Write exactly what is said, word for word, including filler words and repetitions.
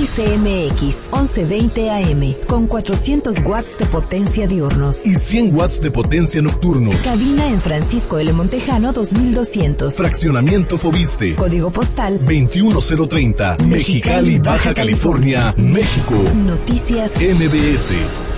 X C M X once veinte A M con cuatrocientos watts de potencia diurnos y cien watts de potencia nocturnos. Cabina en Francisco L. Montejano dos mil doscientos. Fraccionamiento Fobiste. Código postal veintiuno cero treinta. Mexicali, Baja California, México. Noticias M B S.